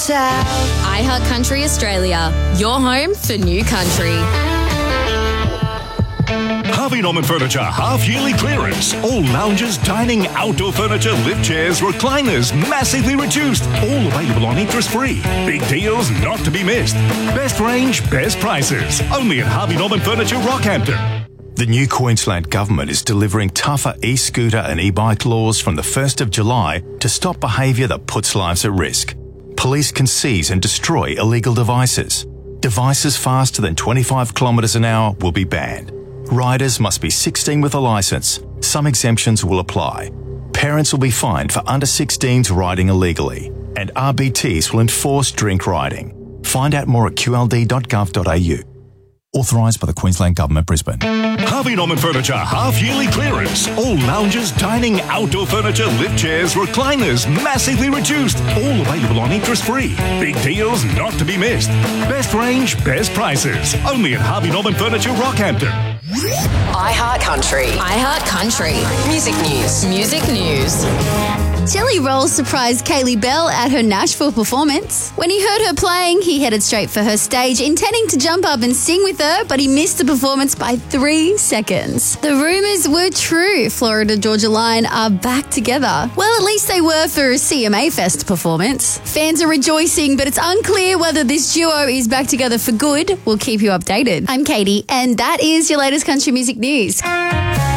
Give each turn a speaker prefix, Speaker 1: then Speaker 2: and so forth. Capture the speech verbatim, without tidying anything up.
Speaker 1: shout.
Speaker 2: iHeartCountry Australia, your home for new country.
Speaker 3: Harvey Norman Furniture half-yearly clearance. All lounges, dining, outdoor furniture, lift chairs, recliners, massively reduced. All available on interest-free. Big deals not to be missed. Best range, best prices. Only at Harvey Norman Furniture, Rockhampton.
Speaker 4: The new Queensland Government is delivering tougher e-scooter and e-bike laws from the first of July to stop behaviour that puts lives at risk. Police can seize and destroy illegal devices. Devices faster than twenty-five kilometres an hour will be banned. Riders must be sixteen with a licence. Some exemptions will apply. Parents will be fined for under sixteens riding illegally. And R B Ts will enforce drink riding. Find out more at q l d dot gov dot a u. Authorised by the Queensland Government, Brisbane.
Speaker 3: Harvey Norman Furniture half-yearly clearance. All lounges, dining, outdoor furniture, lift chairs, recliners, massively reduced. All available on interest-free. Big deals not to be missed. Best range, best prices. Only at Harvey Norman Furniture, Rockhampton.
Speaker 5: iHeartCountry.
Speaker 2: iHeartCountry.
Speaker 5: Music news.
Speaker 2: Music news.
Speaker 6: Jelly Roll surprised Kaylee Bell at her Nashville performance. When he heard her playing, he headed straight for her stage, intending to jump up and sing with her, but he missed the performance by three seconds. The rumours were true. Florida Georgia Line are back together. Well, at least they were for a C M A Fest performance. Fans are rejoicing, but it's unclear whether this duo is back together for good. We'll keep you updated. I'm Katie, and that is your latest country music news.